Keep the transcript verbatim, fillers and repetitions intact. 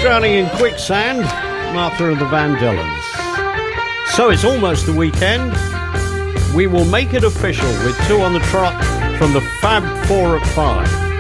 Drowning in Quicksand, Martha and the Vandellas. So it's almost the weekend. We will make it official with two on the trot from the Fab Four at five.